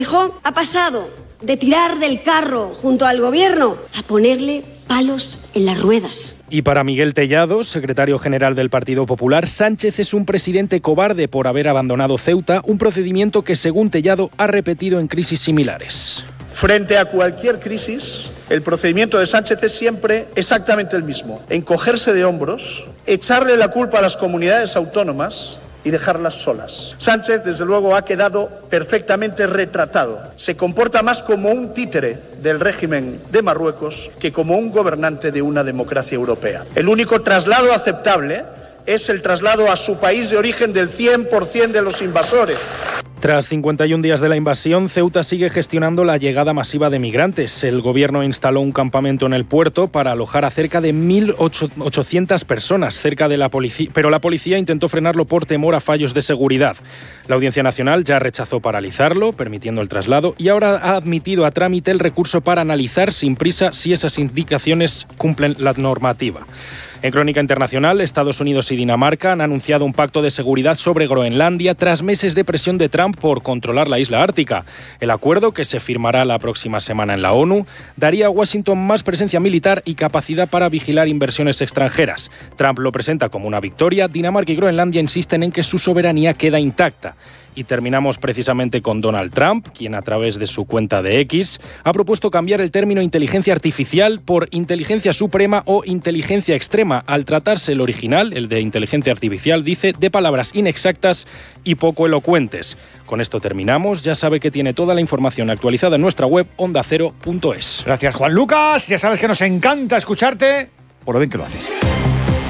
Feijóo ha pasado de tirar del carro junto al gobierno a ponerle palos en las ruedas. Y para Miguel Tellado, secretario general del Partido Popular, Sánchez es un presidente cobarde por haber abandonado Ceuta, un procedimiento que, según Tellado, ha repetido en crisis similares. Frente a cualquier crisis, el procedimiento de Sánchez es siempre exactamente el mismo: encogerse de hombros, echarle la culpa a las comunidades autónomas y dejarlas solas. Sánchez, desde luego, ha quedado perfectamente retratado. Se comporta más como un títere del régimen de Marruecos que como un gobernante de una democracia europea. El único traslado aceptable es el traslado a su país de origen del 100% de los invasores. Tras 51 días de la invasión, Ceuta sigue gestionando la llegada masiva de migrantes. El gobierno instaló un campamento en el puerto para alojar a cerca de 1.800 personas cerca de la policía, pero la policía intentó frenarlo por temor a fallos de seguridad. La Audiencia Nacional ya rechazó paralizarlo, permitiendo el traslado, y ahora ha admitido a trámite el recurso para analizar sin prisa si esas indicaciones cumplen la normativa. En crónica internacional, Estados Unidos y Dinamarca han anunciado un pacto de seguridad sobre Groenlandia tras meses de presión de Trump por controlar la isla ártica. El acuerdo, que se firmará la próxima semana en la ONU, daría a Washington más presencia militar y capacidad para vigilar inversiones extranjeras. Trump lo presenta como una victoria. Dinamarca y Groenlandia insisten en que su soberanía queda intacta. Y terminamos precisamente con Donald Trump, quien a través de su cuenta de X ha propuesto cambiar el término inteligencia artificial por inteligencia suprema o inteligencia extrema, al tratarse el original, el de inteligencia artificial, dice, de palabras inexactas y poco elocuentes. Con esto terminamos. Ya sabe que tiene toda la información actualizada en nuestra web ondacero.es. Gracias, Juan Lucas. Ya sabes que nos encanta escucharte, por lo bien que lo haces.